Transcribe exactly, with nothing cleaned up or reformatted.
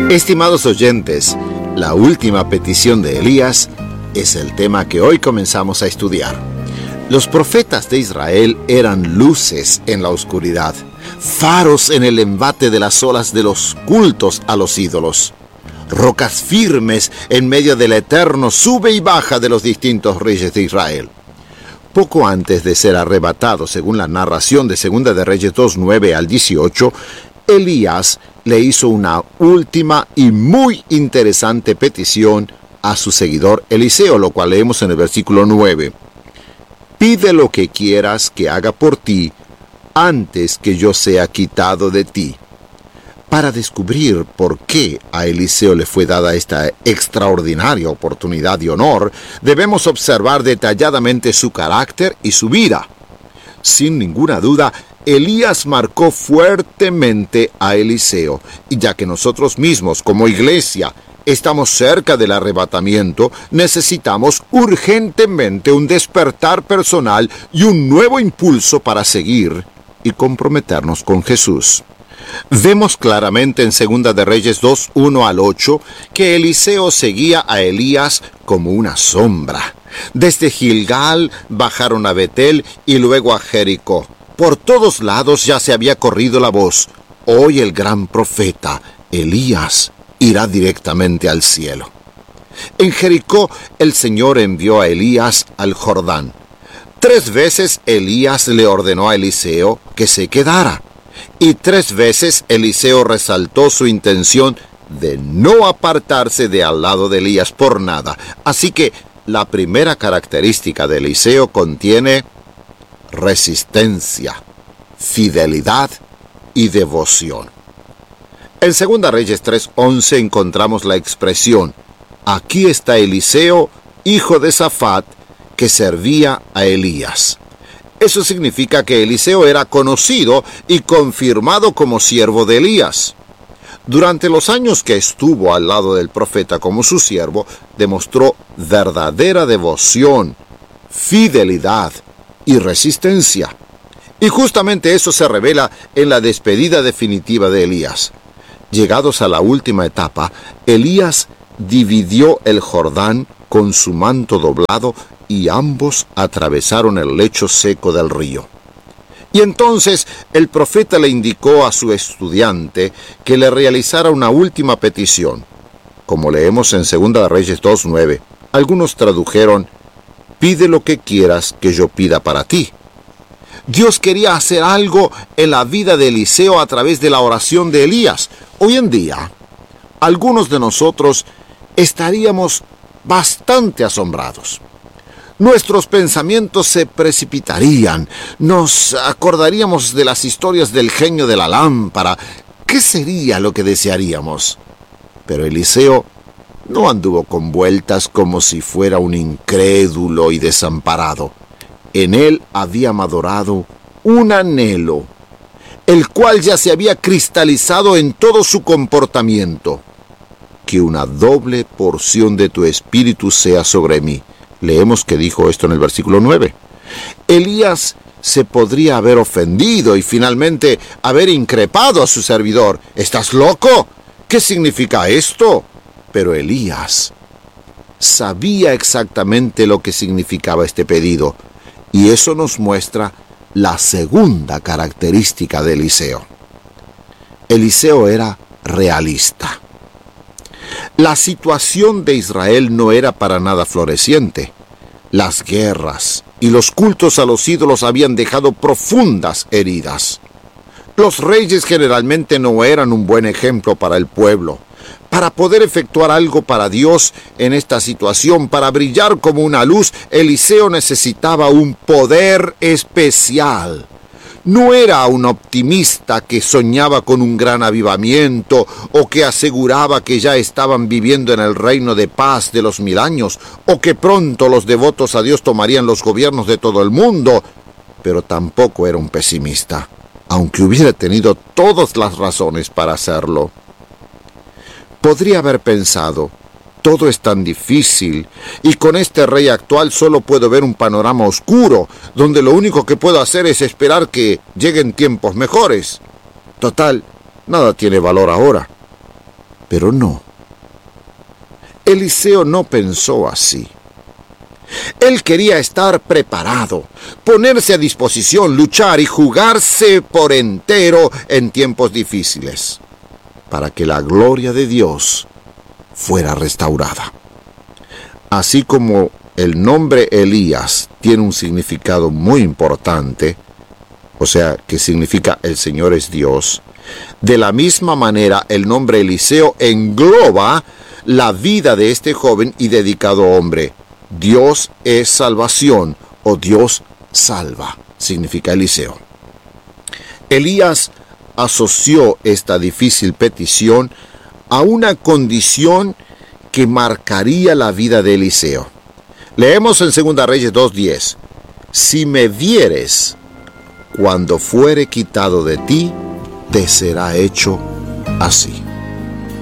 Estimados oyentes, la última petición de Elías es el tema que hoy comenzamos a estudiar. Los profetas de Israel eran luces en la oscuridad, faros en el embate de las olas de los cultos a los ídolos, rocas firmes en medio del eterno sube y baja de los distintos reyes de Israel. Poco antes de ser arrebatado, según la narración de Segunda de Reyes dos, nueve al dieciocho, Elías le hizo una última y muy interesante petición a su seguidor Eliseo, lo cual leemos en el versículo nueve. Pide lo que quieras que haga por ti antes que yo sea quitado de ti. Para descubrir por qué a Eliseo le fue dada esta extraordinaria oportunidad y honor, debemos observar detalladamente su carácter y su vida. Sin ninguna duda, Elías marcó fuertemente a Eliseo, y ya que nosotros mismos como iglesia estamos cerca del arrebatamiento, necesitamos urgentemente un despertar personal y un nuevo impulso para seguir y comprometernos con Jesús. Vemos claramente en Segunda de Reyes dos, uno al ocho, que Eliseo seguía a Elías como una sombra. Desde Gilgal bajaron a Betel y luego a Jericó. Por todos lados ya se había corrido la voz. Hoy el gran profeta, Elías, irá directamente al cielo. En Jericó, el Señor envió a Elías al Jordán. Tres veces Elías le ordenó a Eliseo que se quedara. Y tres veces Eliseo resaltó su intención de no apartarse de al lado de Elías por nada. Así que la primera característica de Eliseo contiene resistencia, fidelidad y devoción. En Segunda Reyes tres once encontramos la expresión: aquí está Eliseo, hijo de Safat, que servía a Elías. Eso significa que Eliseo era conocido y confirmado como siervo de Elías. Durante los años que estuvo al lado del profeta como su siervo, demostró verdadera devoción, fidelidad y resistencia. Y justamente eso se revela en la despedida definitiva de Elías. Llegados a la última etapa, Elías dividió el Jordán con su manto doblado y ambos atravesaron el lecho seco del río. Y entonces el profeta le indicó a su estudiante que le realizara una última petición. Como leemos en Segunda de Reyes dos nueve, algunos tradujeron: pide lo que quieras que yo pida para ti. Dios quería hacer algo en la vida de Eliseo a través de la oración de Elías. Hoy en día, algunos de nosotros estaríamos bastante asombrados. Nuestros pensamientos se precipitarían, nos acordaríamos de las historias del genio de la lámpara. ¿Qué sería lo que desearíamos? Pero Eliseo no anduvo con vueltas como si fuera un incrédulo y desamparado. En él había madurado un anhelo, el cual ya se había cristalizado en todo su comportamiento. Que una doble porción de tu espíritu sea sobre mí. Leemos que dijo esto en el versículo nueve. Elías se podría haber ofendido y finalmente haber increpado a su servidor. ¿Estás loco? ¿Qué significa esto? Pero Elías sabía exactamente lo que significaba este pedido, y eso nos muestra la segunda característica de Eliseo. Eliseo era realista. La situación de Israel no era para nada floreciente. Las guerras y los cultos a los ídolos habían dejado profundas heridas. Los reyes generalmente no eran un buen ejemplo para el pueblo. Para poder efectuar algo para Dios en esta situación, para brillar como una luz, Eliseo necesitaba un poder especial. No era un optimista que soñaba con un gran avivamiento o que aseguraba que ya estaban viviendo en el reino de paz de los mil años o que pronto los devotos a Dios tomarían los gobiernos de todo el mundo, pero tampoco era un pesimista, aunque hubiera tenido todas las razones para hacerlo. Podría haber pensado: todo es tan difícil, y con este rey actual solo puedo ver un panorama oscuro, donde lo único que puedo hacer es esperar que lleguen tiempos mejores. Total, nada tiene valor ahora. Pero no. Eliseo no pensó así. Él quería estar preparado, ponerse a disposición, luchar y jugarse por entero en tiempos difíciles, para que la gloria de Dios fuera restaurada. Así como el nombre Elías tiene un significado muy importante, o sea, que significa el Señor es Dios, de la misma manera el nombre Eliseo engloba la vida de este joven y dedicado hombre. Dios es salvación, o Dios salva, significa Eliseo. Elías asoció esta difícil petición a una condición que marcaría la vida de Eliseo. Leemos en Segunda Reyes dos diez: si me vieres, cuando fuere quitado de ti, te será hecho así.